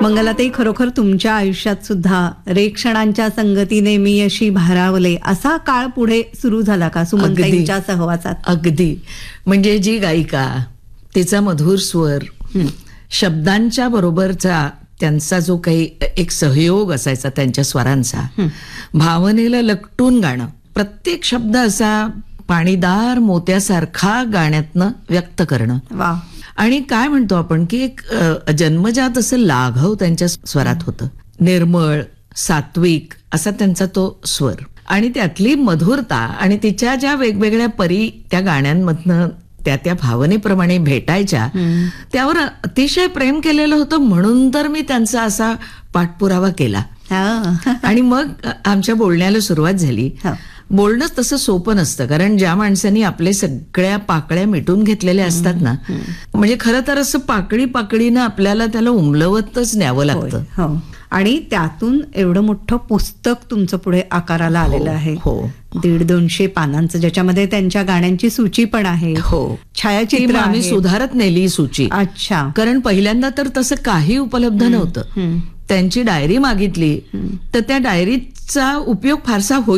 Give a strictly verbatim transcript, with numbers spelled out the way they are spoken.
मंगलाताई, खरोखर तुमच्या आयुष्यात सुद्धा रे क्षणांच्या संगतीने मी अशी भारावले असा काळ पुढे सुरू झाला का सुमनताईंच्या सहवासात? अगदी. म्हणजे जी गायिका, तिचा मधुर स्वर, शब्दांच्या बरोबरचा त्यांचा जो काही एक सहयोग असायचा त्यांच्या स्वरांचा, भावनेला लकटून गाणं, प्रत्येक शब्द असा पाणीदार मोत्यासारखा गाण्यातनं व्यक्त करणं. वा. आणि काय म्हणतो आपण की एक जन्मजात असं लाघव त्यांच्या स्वरात होतं. निर्मळ, सात्विक असा त्यांचा तो स्वर आणि त्यातली मधुरता आणि तिच्या ज्या वेगवेगळ्या परी त्या गाण्यांमधनं त्या त्या भावनेप्रमाणे भेटायच्या, त्यावर अतिशय प्रेम केलेलं होतं. म्हणून तर मी त्यांचा असा पाठपुरावा केला आणि मग आमच्या बोलण्याला सुरुवात झाली. बोलणं तसं सोपं नसतं, कारण ज्या माणसांनी आपले सगळ्या पाकळ्या मिटून घेतलेल्या असतात ना, म्हणजे खरं तर असं पाकळी पाकळीनं आपल्याला त्याला उमलवतच न्यावं लागतं. आणि त्यातून एवढं मोठं पुस्तक तुमचं पुढे आकाराला आलेलं आहे. हो, दीड दोनशे पानांचं, ज्याच्यामध्ये त्यांच्या गाण्यांची सूची पण आहे. हो, छायाचित्र आम्ही सुधारत नेली सूची. अच्छा. कारण पहिल्यांदा तर तसं काही उपलब्ध नव्हतं. त्यांची डायरी मागितली तर त्या डायरीचा उपयोग फारसा होईल